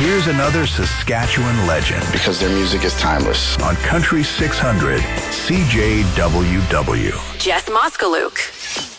Here's another Saskatchewan legend. Because their music is timeless. On Country 600, CJWW. Jess Moskaluke.